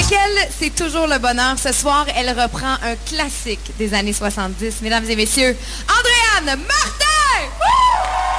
elle, c'est toujours le bonheur. Ce soir, elle reprend un classique des années 70. Mesdames et messieurs, Andréane Martin!